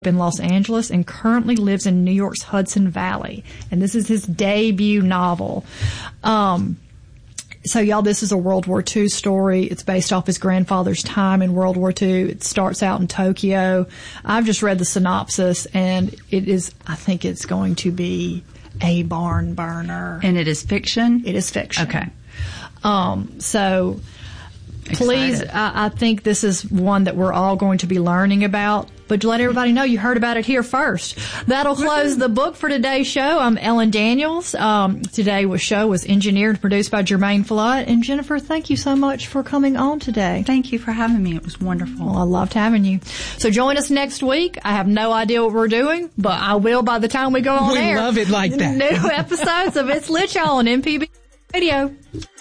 in Los Angeles and currently lives in New York's Hudson Valley. And this is his debut novel. So, y'all, this is a World War II story. It's based off his grandfather's time in World War II. It starts out in Tokyo. I've just read the synopsis, and I think it's going to be a barn burner. And it is fiction? It is fiction. Okay. So, please, I think this is one that we're all going to be learning about. But to let everybody know, you heard about it here first. That'll close the book for today's show. I'm Ellen Daniels. Today's show was engineered and produced by Jermaine Flood. And Jennifer, thank you so much for coming on today. Thank you for having me. It was wonderful. Well, I loved having you. So join us next week. I have no idea what we're doing, but I will by the time we go on air. We love it like that. New episodes of It's Lit Y'all on MPB Radio.